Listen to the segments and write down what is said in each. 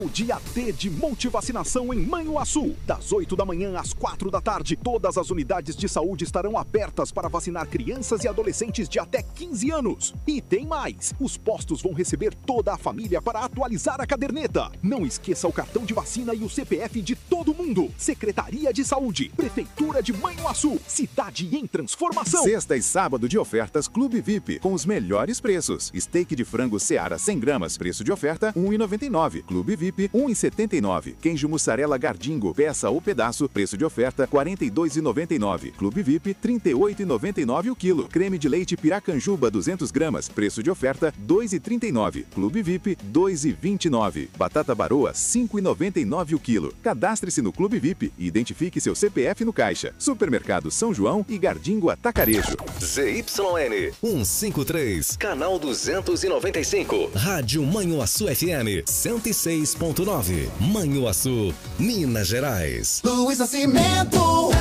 O dia D de multivacinação em Manhuaçu. Das 8 da manhã às 4 da tarde, todas as unidades de saúde estarão abertas para vacinar crianças e adolescentes de até 15 anos. E tem mais! Os postos vão receber toda a família para atualizar a caderneta. Não esqueça o cartão de vacina e o CPF de todo mundo. Secretaria de Saúde, Prefeitura de Manhuaçu, cidade em transformação. Sexta e sábado de ofertas Clube VIP, com os melhores preços. Steak de frango Seara 100 gramas, preço de oferta R$ 1,99. Clube VIP R$ 1,79. Queijo mussarela Gardingo, peça ou pedaço, preço de oferta R$ 42,99. Clube VIP R$ 38,99 o quilo. Creme de leite Piracanjuba 200 gramas, preço de oferta R$ 2,39. Clube VIP R$ 2,29. Batata baroa R$ 5,99 o quilo. Cadastre-se no Clube VIP e identifique seu CPF no caixa. Supermercado São João e Gardingo Atacarejo. ZYN 153, canal 295. Rádio Manhuaçu FM 106.9, Manhuaçu, Minas Gerais. Luiz Nascimento.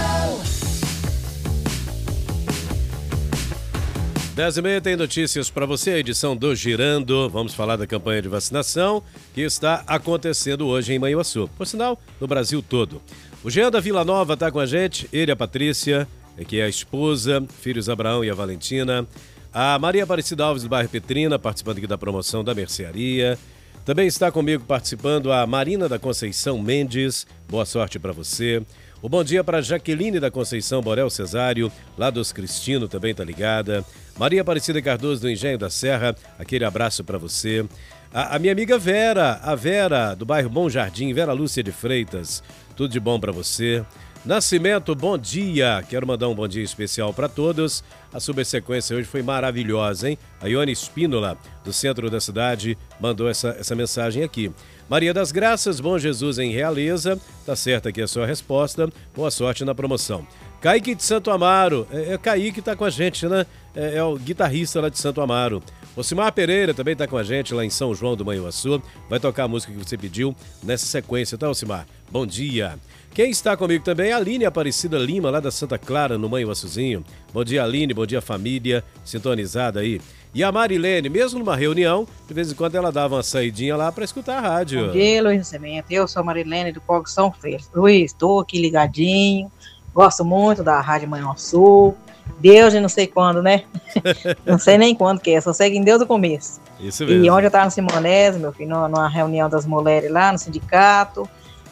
10h30 tem notícias para você, a edição do Girando. Vamos falar da campanha de vacinação que está acontecendo hoje em Manhuaçu. Por sinal, no Brasil todo. O Jean da Vila Nova está com a gente, ele e a Patrícia, que é a esposa, filhos Abraão e a Valentina. A Maria Aparecida Alves do bairro Petrina, participando aqui da promoção da mercearia. Também está comigo participando a Marina da Conceição Mendes, boa sorte para você. O bom dia para Jaqueline da Conceição Borel Cesário, lá dos Cristino, também tá ligada. Maria Aparecida Cardoso do Engenho da Serra, aquele abraço para você. A minha amiga Vera, a Vera do bairro Bom Jardim, Vera Lúcia de Freitas, tudo de bom para você. Nascimento, bom dia. Quero mandar um bom dia especial para todos. A subsequência hoje foi maravilhosa, hein? A Ione Espínola, do centro da cidade, mandou essa mensagem aqui. Maria das Graças, bom Jesus em Realeza. Tá certa aqui a sua resposta. Boa sorte na promoção. Kaique de Santo Amaro. É Kaique que tá com a gente, né? É o guitarrista lá de Santo Amaro. Ocimar Pereira também tá com a gente lá em São João do Manhuaçu. Vai tocar a música que você pediu nessa sequência, tá, Ocimar? Bom dia. Quem está comigo também é a Aline Aparecida Lima, lá da Santa Clara, no Manhuaçuzinho. Bom dia, Aline, bom dia, família, sintonizada aí. E a Marilene, mesmo numa reunião, de vez em quando ela dava uma saidinha lá para escutar a rádio. Bom dia, Luiz Nascimento. Eu sou a Marilene do Pogo São Félix. Luiz, estou aqui ligadinho, gosto muito da Rádio Manhuaçu. Deus de não sei quando, né? Não sei nem quando que é, só sei que em Deus do começo. Isso mesmo. E onde eu estava no Simonese, meu filho, numa reunião das mulheres lá no sindicato.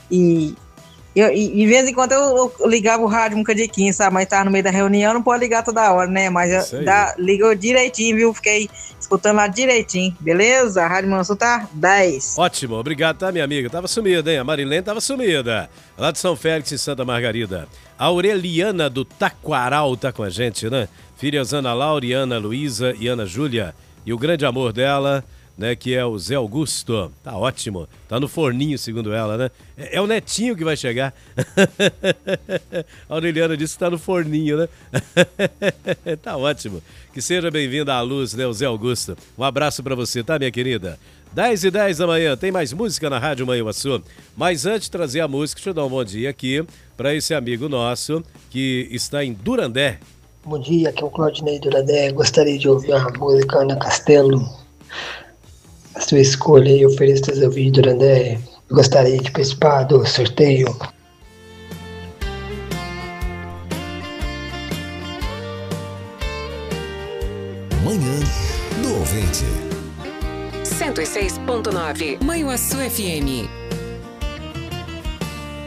E de vez em quando eu ligava o rádio um bocadinho, sabe? Mas estava no meio da reunião, não pode ligar toda hora, né? Mas ligou direitinho, viu? Fiquei escutando lá direitinho, beleza? A Rádio Manhuaçu tá 10. Ótimo, obrigado, tá, minha amiga? Tava sumida, hein? A Marilene tava sumida. Lá de São Félix e Santa Margarida. A Aureliana do Taquaral tá com a gente, né? Filhas Ana Lauriana, Luísa e Ana Júlia. E o grande amor dela, né, que é o Zé Augusto. Tá ótimo. Tá no forninho, segundo ela, né? É o netinho que vai chegar. A Aureliana disse que tá no forninho, né? Tá ótimo. Que seja bem-vinda à luz, né, o Zé Augusto. Um abraço pra você, tá, minha querida? 10h10 da manhã, tem mais música na Rádio Manhuaçu. Mas antes de trazer a música, deixa eu dar um bom dia aqui para esse amigo nosso que está em Durandé. Bom dia, aqui é o Claudinei Durandé. Gostaria de ouvir a música Ana Castelo. A sua escolha e ofereço aos ouvintes de Durandé. Gostaria de participar do sorteio. Manhã do Ouvinte. 106.9 Manhuaçu FM.